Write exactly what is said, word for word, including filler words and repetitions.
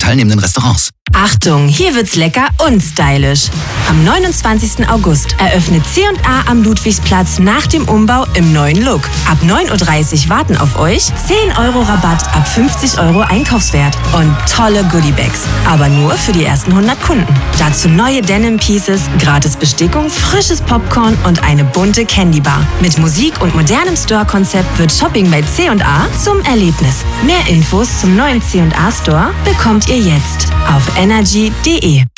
teilnehmenden Restaurants. Achtung, hier wird's lecker und stylisch. Am neunundzwanzigsten August eröffnet C und A am Ludwigsplatz nach dem Umbau im neuen Look. Ab neun Uhr dreißig warten auf euch zehn Euro Rabatt ab fünfzig Euro Einkaufswert und tolle Goodiebags. Aber nur für die ersten hundert Kunden. Dazu neue Denim Pieces, gratis Bestickung, frisches Popcorn und eine bunte Candybar. Mit Musik und modernem Store-Konzept wird Shopping bei C und A zum Erlebnis. Mehr Infos zum neuen C und A Store bekommt ihr jetzt auf energy punkt de.